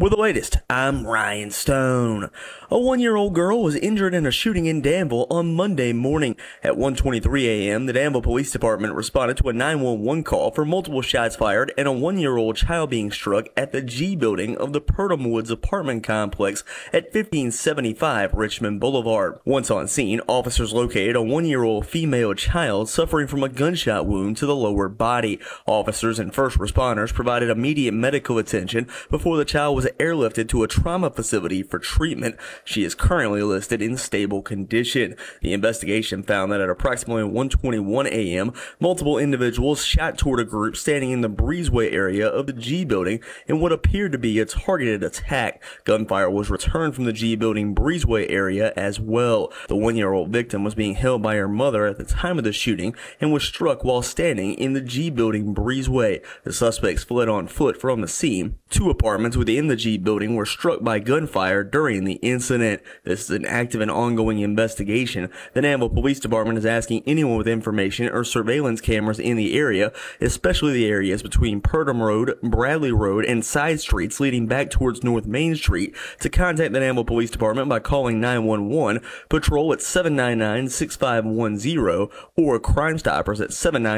With the latest, I'm Ryan Stone. A 1-year-old girl was injured in a shooting in Danville on Monday morning. At 1:23 a.m., the Danville Police Department responded to a 911 call for multiple shots fired and a 1-year-old child being struck at the G building of the Purdom Woods apartment complex at 1575 Richmond Boulevard. Once on scene, officers located a 1-year-old female child suffering from a gunshot wound to the lower body. Officers and first responders provided immediate medical attention before the child was airlifted to a trauma facility for treatment. She is currently listed in stable condition. The investigation found that at approximately 1:21 a.m., multiple individuals shot toward a group standing in the breezeway area of the G building in what appeared to be a targeted attack. Gunfire was returned from the G building breezeway area as well. The 1-year-old victim was being held by her mother at the time of the shooting and was struck while standing in the G building breezeway. The suspects fled on foot from the scene. 2 apartments within the G building were struck by gunfire during the incident. This is an active and ongoing investigation. The Danville Police Department is asking anyone with information or surveillance cameras in the area, especially the areas between Purdom Road, Bradley Road, and side streets leading back towards North Main Street, to contact the Danville Police Department by calling 911, patrol at 799-6510, or Crime Stoppers at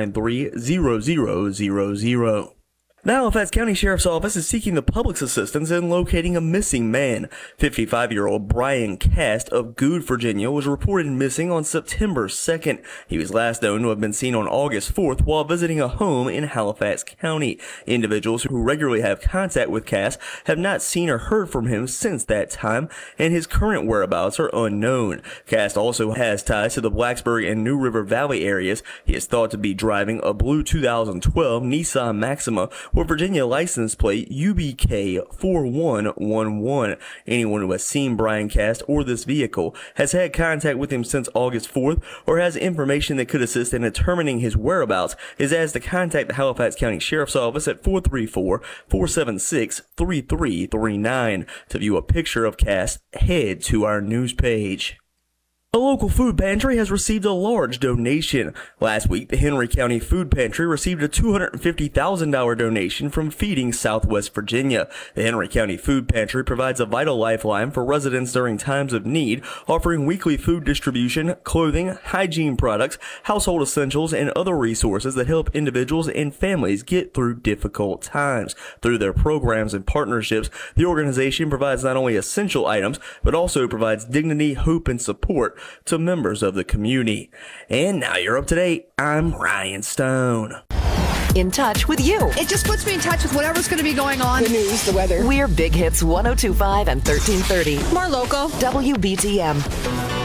793-0000. The Halifax County Sheriff's Office is seeking the public's assistance in locating a missing man. 55-year-old Brian Cast of Goode, Virginia, was reported missing on September 2nd. He was last known to have been seen on August 4th while visiting a home in Halifax County. Individuals who regularly have contact with Cast have not seen or heard from him since that time, and his current whereabouts are unknown. Cast also has ties to the Blacksburg and New River Valley areas. He is thought to be driving a blue 2012 Nissan Maxima with Virginia license plate UBK4111. Anyone who has seen Brian Cast or this vehicle, has had contact with him since August 4th, or has information that could assist in determining his whereabouts is asked to contact the Halifax County Sheriff's Office at 434-476-3339. To view a picture of Cast, head to our news page. A local food pantry has received a large donation. Last week, the Henry County Food Pantry received a $250,000 donation from Feeding Southwest Virginia. The Henry County Food Pantry provides a vital lifeline for residents during times of need, offering weekly food distribution, clothing, hygiene products, household essentials, and other resources that help individuals and families get through difficult times. Through their programs and partnerships, the organization provides not only essential items, but also provides dignity, hope, and support to members of the community. And now you're up to date. I'm Ryan Stone. In touch with you. It just puts me in touch with whatever's going to be going on. The news, the weather. We're Big Hits 102.5 and 1330. More local. WBTM.